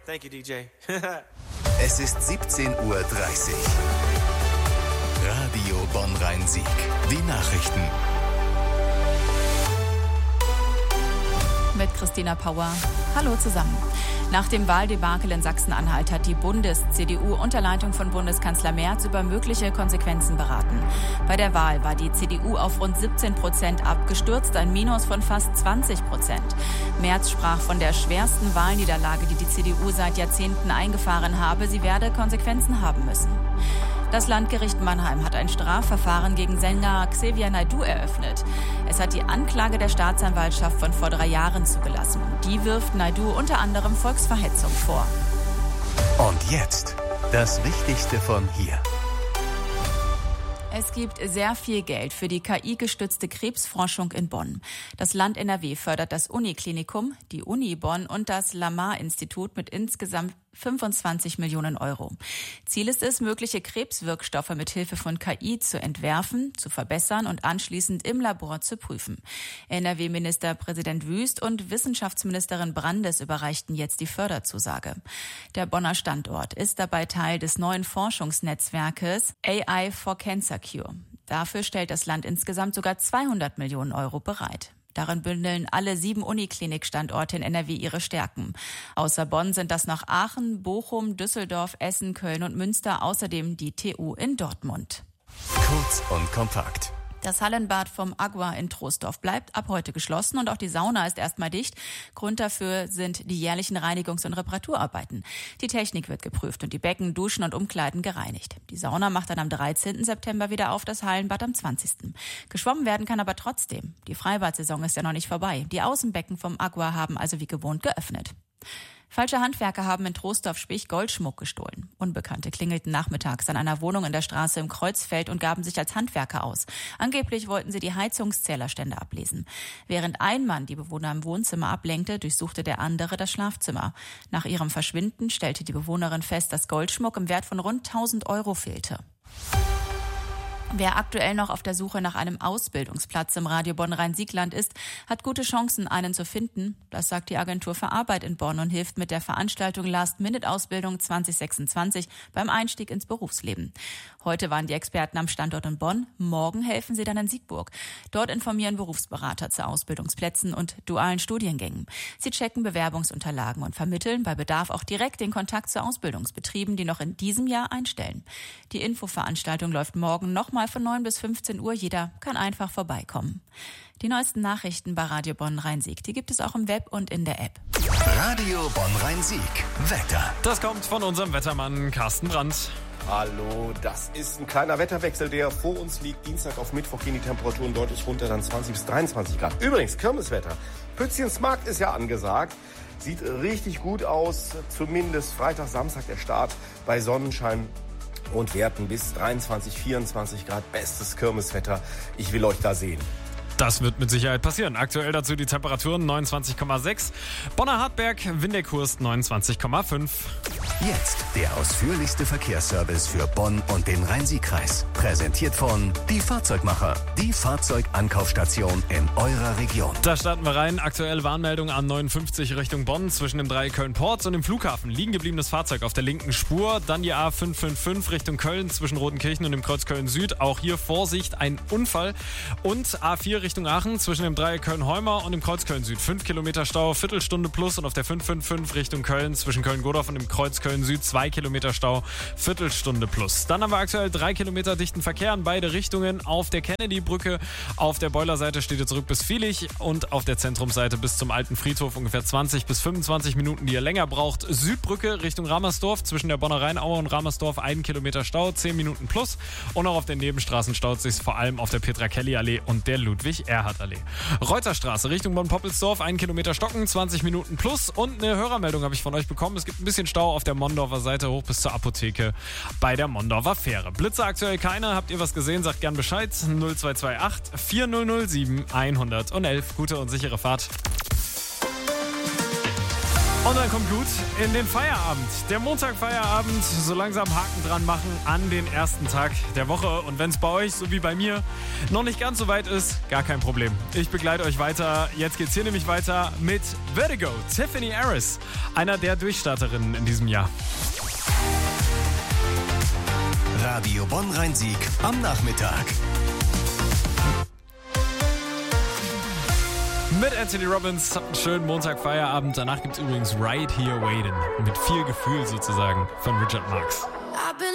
Thank you, DJ. Es ist 17:30 Uhr. Radio Bonn-Rhein-Sieg. Die Nachrichten. Mit Christina Pauer. Hallo zusammen. Nach dem Wahldebakel in Sachsen-Anhalt hat die Bundes-CDU unter Leitung von Bundeskanzler Merz über mögliche Konsequenzen beraten. Bei der Wahl war die CDU auf rund 17% abgestürzt, ein Minus von fast 20%. Merz sprach von der schwersten Wahlniederlage, die die CDU seit Jahrzehnten eingefahren habe. Sie werde Konsequenzen haben müssen. Das Landgericht Mannheim hat ein Strafverfahren gegen Sänger Xavier Naidoo eröffnet. Es hat die Anklage der Staatsanwaltschaft von vor 3 Jahren zugelassen. Die wirft Naidoo unter anderem Volksverhetzung vor. Und jetzt das Wichtigste von hier. Es gibt sehr viel Geld für die KI-gestützte Krebsforschung in Bonn. Das Land NRW fördert das Uniklinikum, die Uni Bonn und das Lamar-Institut mit insgesamt 25 Millionen Euro. Ziel ist es, mögliche Krebswirkstoffe mit Hilfe von KI zu entwerfen, zu verbessern und anschließend im Labor zu prüfen. NRW-Ministerpräsident Wüst und Wissenschaftsministerin Brandes überreichten jetzt die Förderzusage. Der Bonner Standort ist dabei Teil des neuen Forschungsnetzwerkes AI for Cancer Cure. Dafür stellt das Land insgesamt sogar 200 Millionen Euro bereit. Darin bündeln alle 7 Uniklinik-Standorte in NRW ihre Stärken. Außer Bonn sind das noch Aachen, Bochum, Düsseldorf, Essen, Köln und Münster, außerdem die TU in Dortmund. Kurz und kompakt. Das Hallenbad vom Agua in Troisdorf bleibt ab heute geschlossen und auch die Sauna ist erstmal dicht. Grund dafür sind die jährlichen Reinigungs- und Reparaturarbeiten. Die Technik wird geprüft und die Becken, Duschen und Umkleiden gereinigt. Die Sauna macht dann am 13. September wieder auf, das Hallenbad am 20. Geschwommen werden kann aber trotzdem. Die Freibad-Saison ist ja noch nicht vorbei. Die Außenbecken vom Agua haben also wie gewohnt geöffnet. Falsche Handwerker haben in Troisdorf-Spich Goldschmuck gestohlen. Unbekannte klingelten nachmittags an einer Wohnung in der Straße im Kreuzfeld und gaben sich als Handwerker aus. Angeblich wollten sie die Heizungszählerstände ablesen. Während ein Mann die Bewohner im Wohnzimmer ablenkte, durchsuchte der andere das Schlafzimmer. Nach ihrem Verschwinden stellte die Bewohnerin fest, dass Goldschmuck im Wert von rund 1.000 Euro fehlte. Wer aktuell noch auf der Suche nach einem Ausbildungsplatz im Radio Bonn-Rhein-Sieg-Land ist, hat gute Chancen, einen zu finden. Das sagt die Agentur für Arbeit in Bonn und hilft mit der Veranstaltung Last-Minute-Ausbildung 2026 beim Einstieg ins Berufsleben. Heute waren die Experten am Standort in Bonn. Morgen helfen sie dann in Siegburg. Dort informieren Berufsberater zu Ausbildungsplätzen und dualen Studiengängen. Sie checken Bewerbungsunterlagen und vermitteln bei Bedarf auch direkt den Kontakt zu Ausbildungsbetrieben, die noch in diesem Jahr einstellen. Die Infoveranstaltung läuft morgen nochmal von 9 bis 15 Uhr. Jeder kann einfach vorbeikommen. Die neuesten Nachrichten bei Radio Bonn-Rhein-Sieg, die gibt es auch im Web und in der App. Radio Bonn-Rhein-Sieg. Wetter. Das kommt von unserem Wettermann Carsten Brandt. Hallo, das ist ein kleiner Wetterwechsel, der vor uns liegt. Dienstag auf Mittwoch gehen die Temperaturen deutlich runter, dann 20 bis 23 Grad. Übrigens, Kirmeswetter. Pützchensmarkt ist ja angesagt. Sieht richtig gut aus, zumindest Freitag, Samstag der Start bei Sonnenschein und Werten bis 23, 24 Grad. Bestes Kirmeswetter. Ich will euch da sehen. Das wird mit Sicherheit passieren. Aktuell dazu die Temperaturen 29,6. Bonner Hartberg, Windeck-Hurst 29,5. Jetzt der ausführlichste Verkehrsservice für Bonn und den Rhein-Sieg-Kreis. Präsentiert von Die Fahrzeugmacher. Die Fahrzeugankaufstation in eurer Region. Da starten wir rein. Aktuelle Warnmeldung an 59 Richtung Bonn zwischen dem Dreieck Köln-Porz und dem Flughafen. Liegen gebliebenes Fahrzeug auf der linken Spur. Dann die A555 Richtung Köln zwischen Rodenkirchen und dem Kreuz Köln-Süd. Auch hier Vorsicht, ein Unfall. Und A4 Richtung Aachen zwischen dem Dreieck Köln-Heumer und dem Kreuz Köln-Süd. 5 Kilometer Stau, Viertelstunde plus. Und auf der 555 Richtung Köln zwischen Köln-Godorf und dem Kreuz Köln-Süd 2 Kilometer Stau, Viertelstunde plus. Dann haben wir aktuell 3 Kilometer dichten Verkehr in beide Richtungen. Auf der Kennedy-Brücke, auf der Boilerseite steht ihr zurück bis Vilich und auf der Zentrumsseite bis zum alten Friedhof ungefähr 20 bis 25 Minuten, die ihr länger braucht. Südbrücke Richtung Ramersdorf zwischen der Bonner Rheinaue und Ramersdorf 1 Kilometer Stau, 10 Minuten plus. Und auch auf den Nebenstraßen staut sich vor allem auf der Petra-Kelly-Allee und der Ludwig-Erhard-Allee. Reuterstraße Richtung Bonn-Poppelsdorf, 1 Kilometer Stocken, 20 Minuten plus. Und eine Hörermeldung habe ich von euch bekommen. Es gibt ein bisschen Stau auf der Mondorfer Seite hoch bis zur Apotheke bei der Mondorfer Fähre. Blitze aktuell keine. Habt ihr was gesehen? Sagt gern Bescheid. 0228 4007 111. Gute und sichere Fahrt. Und dann kommt gut in den Feierabend. Der Montag-Feierabend, so langsam Haken dran machen an den ersten Tag der Woche. Und wenn es bei euch, so wie bei mir, noch nicht ganz so weit ist, gar kein Problem. Ich begleite euch weiter. Jetzt geht's hier nämlich weiter mit Vertigo, Tiffany Harris, einer der Durchstarterinnen in diesem Jahr. Radio Bonn-Rhein-Sieg am Nachmittag. Mit Anthony Robbins, habt einen schönen Montag-Feierabend. Danach gibt's übrigens Right Here Waiting. Mit viel Gefühl sozusagen von Richard Marx.